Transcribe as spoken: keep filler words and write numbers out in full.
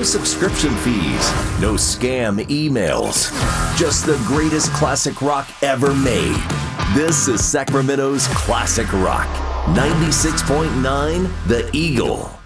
subscription fees, no scam emails. Just the greatest classic rock ever made. This is Sacramento's Classic Rock. ninety-six point nine The Eagle.